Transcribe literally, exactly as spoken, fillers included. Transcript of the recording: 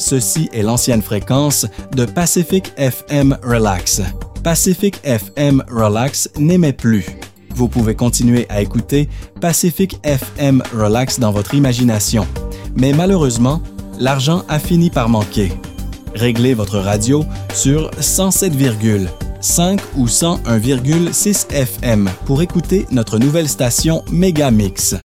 Ceci est l'ancienne fréquence de Pacific F M Relax. Pacific F M Relax n'émet plus. Vous pouvez continuer à écouter Pacific F M Relax dans votre imagination. Mais malheureusement, l'argent a fini par manquer. Réglez votre radio sur cent sept virgule cinq ou cent un virgule six F M pour écouter notre nouvelle station Megamix.